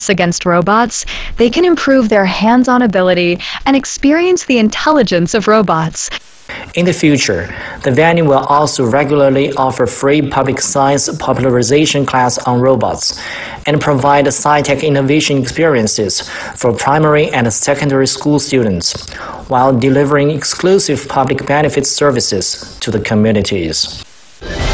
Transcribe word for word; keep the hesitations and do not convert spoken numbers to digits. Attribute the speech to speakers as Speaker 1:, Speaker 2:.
Speaker 1: against robots, they can improve their hands-on ability and experience the intelligence of robots.
Speaker 2: In the future, the venue will also regularly offer free public science popularization class on robots and provide sci-tech innovation experiences for primary and secondary school students, while delivering exclusive public benefit services to the communities.